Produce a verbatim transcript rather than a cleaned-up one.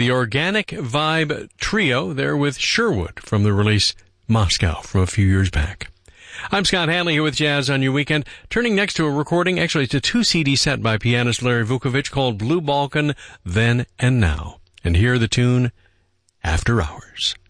the Organic Vibe Trio. They're with Sherwood from the release Moscow from a few years back. I'm Scott Hanley here with Jazz on Your Weekend, turning next to a recording, actually it's a two-C D set by pianist Larry Vukovich called Blue Balkan, Then and Now. And here the tune, After Hours.